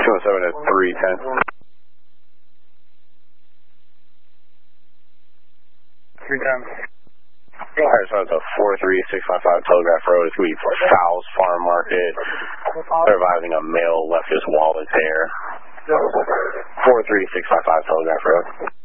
207 at 310. 310. Alright, so it's a 43655 Telegraph Road. It's going to be for Fowles Farm Market. Surviving a male left his wallet there. 43655 Telegraph Road.